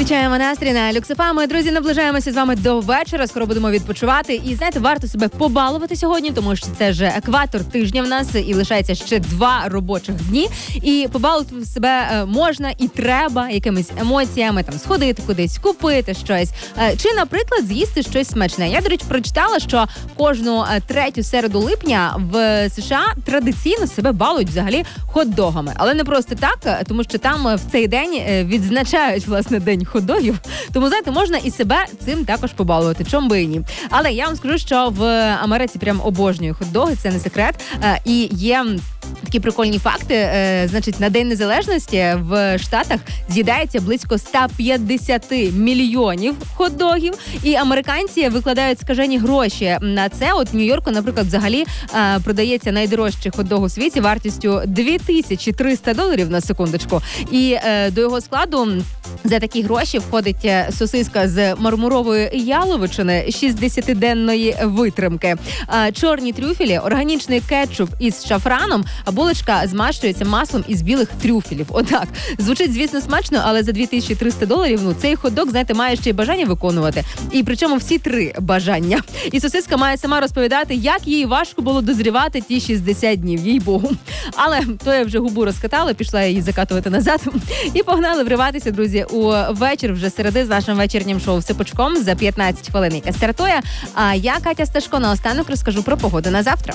Качаємо настрій на Люкс ФМ. Ми, друзі, наближаємося з вами до вечора. Скоро будемо відпочивати. І, знаєте, варто себе побалувати сьогодні, тому що це вже екватор тижня в нас і лишається ще 2 робочих дні. І побалувати себе можна і треба якимись емоціями, там, сходити кудись, купити щось. Чи, наприклад, з'їсти щось смачне. Я, до речі, прочитала, що кожну 3-ю середу липня в США традиційно себе балують взагалі хот-догами. Але не просто так, тому що там в цей день відзначають, власне, день хот-догів. Тому, знаєте, можна і себе цим також побалувати, чому би і ні. Але я вам скажу, що в Америці прям обожнюю хот-доги, це не секрет. І є такі прикольні факти. Значить, на День Незалежності в Штатах з'їдається близько 150 мільйонів хот-догів. І американці викладають скажені гроші на це. От в Нью-Йорку, наприклад, взагалі продається найдорожчий хот-дог у світі вартістю $2300 на секундочку. І до його складу за такі гроші входить сосиска з мармурової яловичини 60-денної витримки, чорні трюфелі, органічний кетчуп із шафраном, а булочка змащується маслом із білих трюфелів. Отак. Звучить, звісно, смачно, але за $2300, ну, цей хот-дог, знаєте, має ще й бажання виконувати. І причому всі 3 бажання. І сосиска має сама розповідати, як їй важко було дозрівати ті 60 днів, їй-богу. Але то я вже губу розкатала, пішла її закатувати назад. І погнали вриватися, друзі, у вечір вже середи з нашим вечірнім шоу «Сипочком» за 15 хвилин, яке стартує. А я, Катя Сташко, наостанок розкажу про погоду на завтра.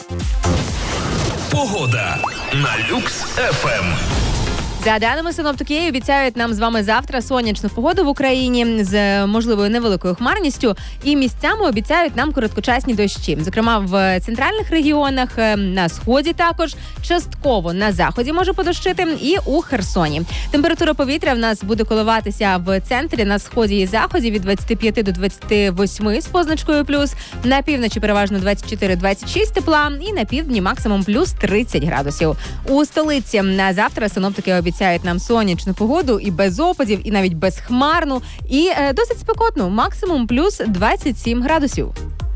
Погода на Люкс ФМ. За даними синоптиків, обіцяють нам з вами завтра сонячну погоду в Україні з можливою невеликою хмарністю. І місцями обіцяють нам короткочасні дощі. Зокрема, в центральних регіонах, на сході також, частково на заході може подощити і у Херсоні. Температура повітря в нас буде коливатися в центрі, на сході і заході від 25 до 28 з позначкою плюс. На півночі переважно 24-26 тепла і на півдні максимум плюс 30 градусів. У столиці на завтра синоптики обіцяють нам сонячну погоду і без опадів, і навіть безхмарну, і досить спекотну, максимум плюс 27 градусів.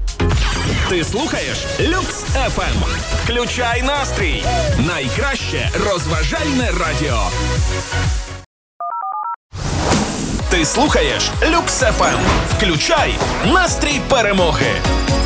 Ти слухаєш Люкс ФМ. Включай настрій. Найкраще розважальне радіо. Ти слухаєш Люкс ФМ. Включай настрій перемоги.